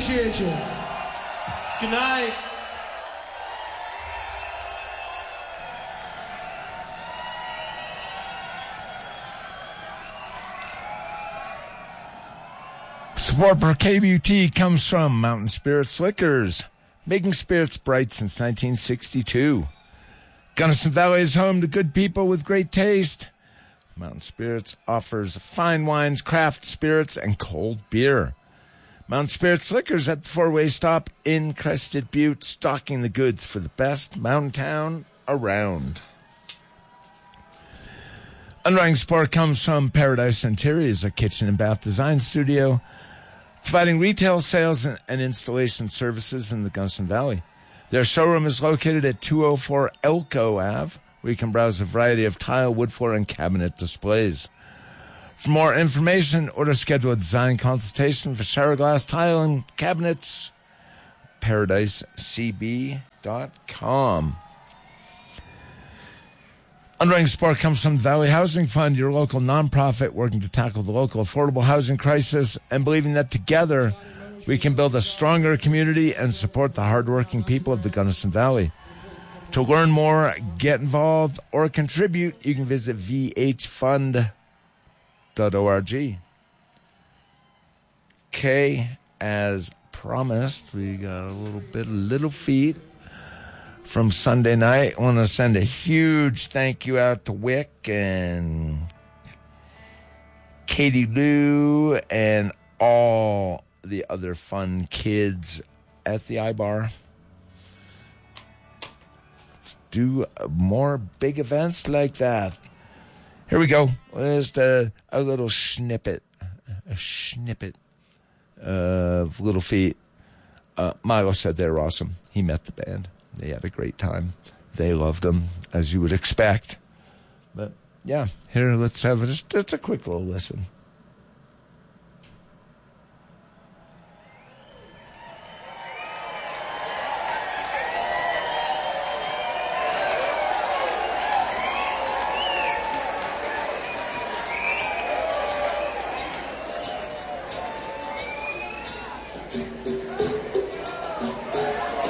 Appreciate you. Good night. Support for KBUT comes from Mountain Spirits Liquors, making spirits bright since 1962. Gunnison Valley is home to good people with great taste. Mountain Spirits offers fine wines, craft spirits, and cold beer. Mountain Spirits Liquors at the four-way stop in Crested Butte, stocking the goods for the best mountain town around. Underwriting support comes from Paradise Interiors, a kitchen and bath design studio, providing retail sales and installation services in the Gunnison Valley. Their showroom is located at 204 Elko Ave, where you can browse a variety of tile, wood floor, and cabinet displays. For more information or to schedule a design consultation for shower glass, tile, and cabinets, paradisecb.com. Underwriting support comes from the Valley Housing Fund, your local nonprofit working to tackle the local affordable housing crisis and believing that together we can build a stronger community and support the hardworking people of the Gunnison Valley. To learn more, get involved, or contribute, you can visit vhfund.org. Okay, as promised, we got a little bit of Little Feat from Sunday night. I want to send a huge thank you out to Wick and Katie Lou and all the other fun kids at the iBar. Let's do more big events like that. Here we go. Just a little snippet of Little Feat. Milo said they were awesome. He met the band. They had a great time. They loved them, as you would expect. But, yeah, here, let's have just a quick little listen.